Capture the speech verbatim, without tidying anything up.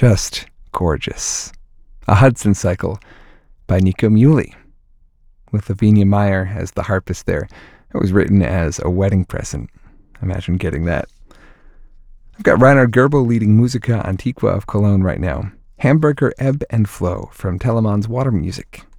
Just gorgeous. A Hudson cycle by Nico Muhly, with Lavinia Meyer as the harpist there. It was written as a wedding present. Imagine getting that. I've got Reinhard Goebel leading Musica Antiqua of Cologne right now. Hamburger Ebb and Flow from Telemann's Water Music.